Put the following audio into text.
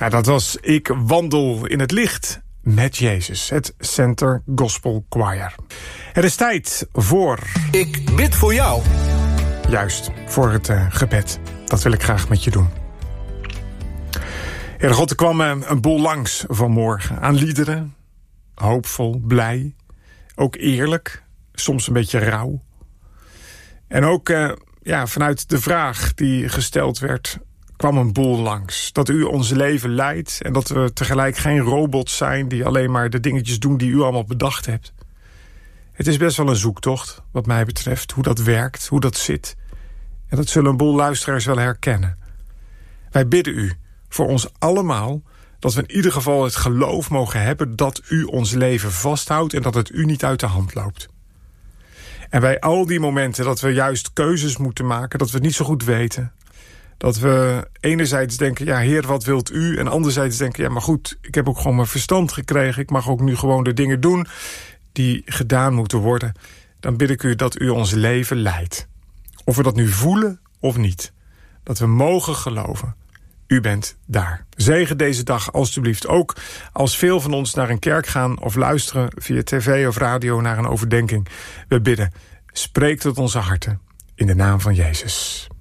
Ja, dat was Ik wandel in het licht met Jezus, het Center Gospel Choir. Het is tijd voor... Ik bid voor jou. Juist, voor het gebed. Dat wil ik graag met je doen. Heere God, er kwam een boel langs vanmorgen aan liederen. Hoopvol, blij, ook eerlijk, soms een beetje rauw. En ook vanuit de vraag die gesteld werd, kwam een boel langs. Dat u ons leven leidt en dat we tegelijk geen robots zijn die alleen maar de dingetjes doen die u allemaal bedacht hebt. Het is best wel een zoektocht, wat mij betreft, hoe dat werkt, hoe dat zit. En dat zullen een boel luisteraars wel herkennen. Wij bidden u voor ons allemaal dat we in ieder geval het geloof mogen hebben dat u ons leven vasthoudt en dat het u niet uit de hand loopt. En bij al die momenten dat we juist keuzes moeten maken, dat we het niet zo goed weten, dat we enerzijds denken, ja Heer, wat wilt u? En anderzijds denken, ja maar goed, ik heb ook gewoon mijn verstand gekregen, ik mag ook nu gewoon de dingen doen die gedaan moeten worden. Dan bid ik u dat u ons leven leidt. Of we dat nu voelen of niet. Dat we mogen geloven. U bent daar. Zegen deze dag alstublieft ook als veel van ons naar een kerk gaan of luisteren via tv of radio naar een overdenking. We bidden, spreek tot onze harten in de naam van Jezus.